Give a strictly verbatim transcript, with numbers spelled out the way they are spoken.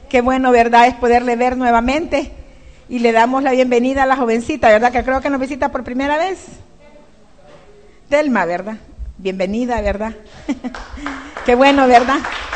Qué bueno, ¿verdad? Es poderle ver nuevamente. Y le damos la bienvenida a la jovencita, ¿verdad? Que creo que nos visita por primera vez. Delma, ¿verdad? Bienvenida, ¿verdad? Qué bueno, ¿verdad?